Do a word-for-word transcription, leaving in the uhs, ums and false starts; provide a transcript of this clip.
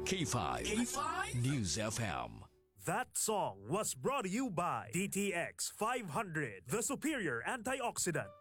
K five, K five News F M. That song was brought to you by D T X five hundred, the superior antioxidant.